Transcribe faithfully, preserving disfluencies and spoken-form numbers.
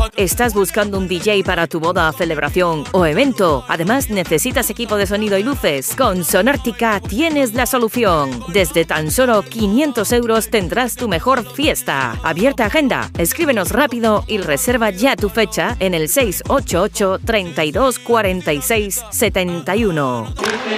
¿Estás buscando un D J para tu boda, celebración o evento? Además, ¿necesitas equipo de sonido y luces? Con Sonártica tienes la solución. Desde tan solo quinientos euros tendrás tu mejor fiesta. Abierta agenda. Escríbenos rápido y reserva ya tu fecha en el seis ocho ocho, treinta y dos, cuarenta y seis, setenta y uno.